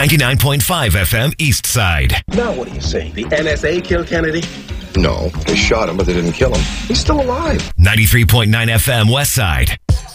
99.5 FM East Side. Now what do you say? The NSA killed Kennedy? No, they shot him, but they didn't kill him. He's still alive. 93.9 FM West Side.